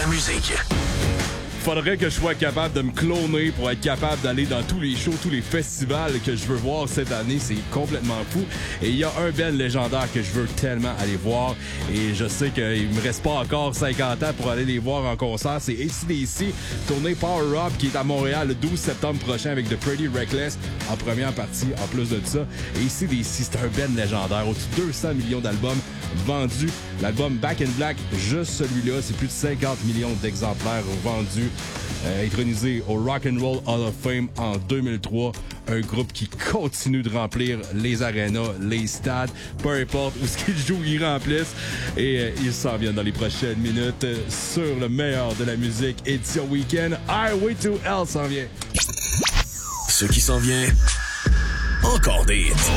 la musique. Faudrait que je sois capable de me cloner pour être capable d'aller dans tous les shows, tous les festivals que je veux voir cette année. C'est complètement fou. Et il y a un band légendaire que je veux tellement aller voir. Et je sais qu'il me reste pas encore 50 ans pour aller les voir en concert. C'est AC/DC, tournée Power Up, qui est à Montréal le 12 septembre prochain avec The Pretty Reckless en première partie, en plus de ça. Et AC/DC, c'est un band légendaire. Au-dessus de 200 millions d'albums vendus. L'album Back in Black, juste celui-là, c'est plus de 50 millions d'exemplaires vendus. Intronisé au Rock and Roll Hall of Fame en 2003. Un groupe qui continue de remplir les arénas, les stades, peu importe où ce qu'ils jouent, ils remplissent. Et ils s'en viennent dans les prochaines minutes sur le meilleur de la musique. Édition Weekend. Highway to Hell s'en vient. Ce qui s'en vient, encore des hits.